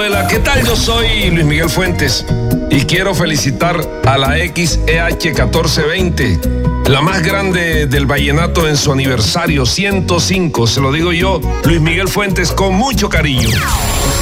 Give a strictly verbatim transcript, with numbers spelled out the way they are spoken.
Hola, ¿qué tal? Yo soy Luis Miguel Fuentes y quiero felicitar a la X E H catorce veinte, la más grande del vallenato en su aniversario ciento cinco. Se lo digo yo, Luis Miguel Fuentes, con mucho cariño.